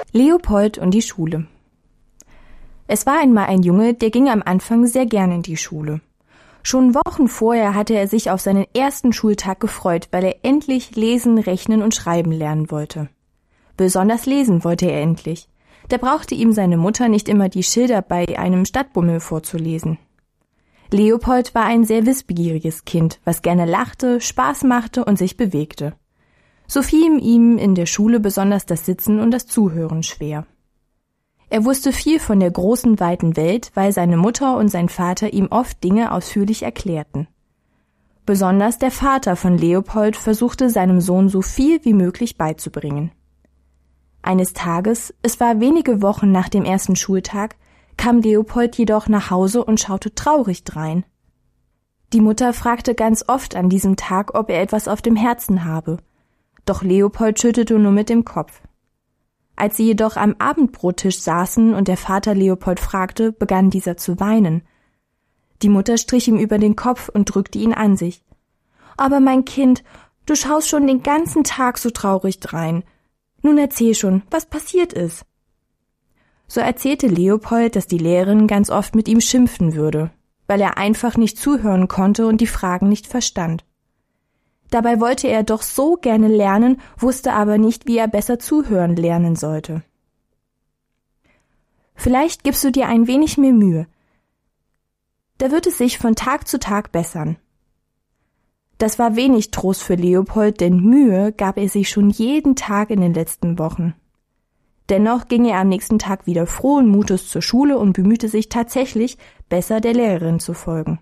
Leopold und die Schule. Es war einmal ein Junge, der ging am Anfang sehr gern in die Schule. Schon Wochen vorher hatte er sich auf seinen ersten Schultag gefreut, weil er endlich lesen, rechnen und schreiben lernen wollte. Besonders lesen wollte er endlich. Da brauchte ihm seine Mutter nicht immer die Schilder bei einem Stadtbummel vorzulesen. Leopold war ein sehr wissbegieriges Kind, was gerne lachte, Spaß machte und sich bewegte. So fiel ihm in der Schule besonders das Sitzen und das Zuhören schwer. Er wusste viel von der großen, weiten Welt, weil seine Mutter und sein Vater ihm oft Dinge ausführlich erklärten. Besonders der Vater von Leopold versuchte seinem Sohn so viel wie möglich beizubringen. Eines Tages, es war wenige Wochen nach dem ersten Schultag, kam Leopold jedoch nach Hause und schaute traurig drein. Die Mutter fragte ganz oft an diesem Tag, ob er etwas auf dem Herzen habe. Doch Leopold schüttelte nur mit dem Kopf. Als sie jedoch am Abendbrottisch saßen und der Vater Leopold fragte, begann dieser zu weinen. Die Mutter strich ihm über den Kopf und drückte ihn an sich. »Aber mein Kind, du schaust schon den ganzen Tag so traurig drein. Nun erzähl schon, was passiert ist.« So erzählte Leopold, dass die Lehrerin ganz oft mit ihm schimpfen würde, weil er einfach nicht zuhören konnte und die Fragen nicht verstand. Dabei wollte er doch so gerne lernen, wusste aber nicht, wie er besser zuhören lernen sollte. »Vielleicht gibst du dir ein wenig mehr Mühe. Da wird es sich von Tag zu Tag bessern.« Das war wenig Trost für Leopold, denn Mühe gab er sich schon jeden Tag in den letzten Wochen. Dennoch ging er am nächsten Tag wieder frohen Mutes zur Schule und bemühte sich tatsächlich, besser der Lehrerin zu folgen.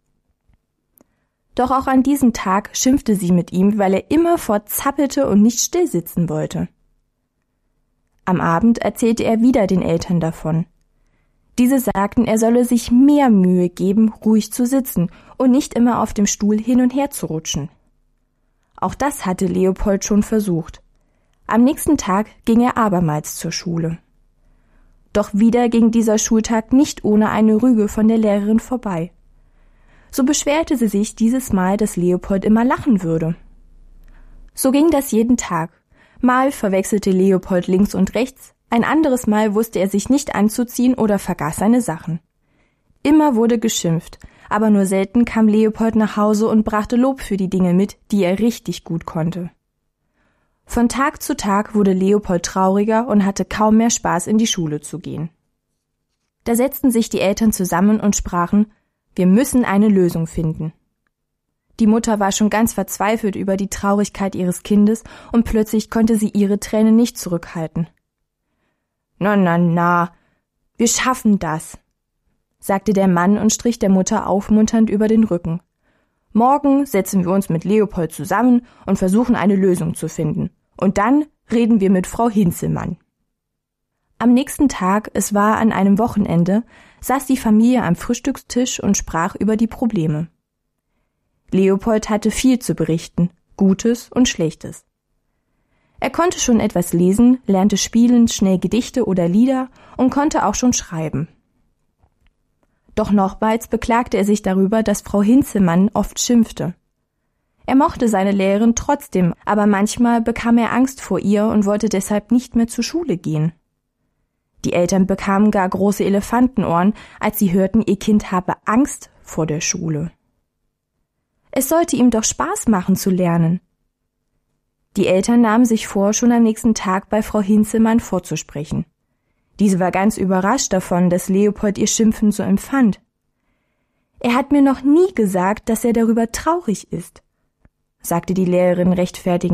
Doch auch an diesem Tag schimpfte sie mit ihm, weil er immerfort zappelte und nicht stillsitzen wollte. Am Abend erzählte er wieder den Eltern davon. Diese sagten, er solle sich mehr Mühe geben, ruhig zu sitzen und nicht immer auf dem Stuhl hin und her zu rutschen. Auch das hatte Leopold schon versucht. Am nächsten Tag ging er abermals zur Schule. Doch wieder ging dieser Schultag nicht ohne eine Rüge von der Lehrerin vorbei. So beschwerte sie sich dieses Mal, dass Leopold immer lachen würde. So ging das jeden Tag. Mal verwechselte Leopold links und rechts, ein anderes Mal wusste er sich nicht anzuziehen oder vergaß seine Sachen. Immer wurde geschimpft, aber nur selten kam Leopold nach Hause und brachte Lob für die Dinge mit, die er richtig gut konnte. Von Tag zu Tag wurde Leopold trauriger und hatte kaum mehr Spaß, in die Schule zu gehen. Da setzten sich die Eltern zusammen und sprachen: »Wir müssen eine Lösung finden.« Die Mutter war schon ganz verzweifelt über die Traurigkeit ihres Kindes und plötzlich konnte sie ihre Tränen nicht zurückhalten. Na, wir schaffen das«, sagte der Mann und strich der Mutter aufmunternd über den Rücken. »Morgen setzen wir uns mit Leopold zusammen und versuchen eine Lösung zu finden. Und dann reden wir mit Frau Hinzelmann.« Am nächsten Tag, es war an einem Wochenende, saß die Familie am Frühstückstisch und sprach über die Probleme. Leopold hatte viel zu berichten, Gutes und Schlechtes. Er konnte schon etwas lesen, lernte spielend schnell Gedichte oder Lieder und konnte auch schon schreiben. Doch nochmals beklagte er sich darüber, dass Frau Hinzelmann oft schimpfte. Er mochte seine Lehrerin trotzdem, aber manchmal bekam er Angst vor ihr und wollte deshalb nicht mehr zur Schule gehen. Die Eltern bekamen gar große Elefantenohren, als sie hörten, ihr Kind habe Angst vor der Schule. Es sollte ihm doch Spaß machen zu lernen. Die Eltern nahmen sich vor, schon am nächsten Tag bei Frau Hinzelmann vorzusprechen. Diese war ganz überrascht davon, dass Leopold ihr Schimpfen so empfand. »Er hat mir noch nie gesagt, dass er darüber traurig ist«, sagte die Lehrerin rechtfertigend.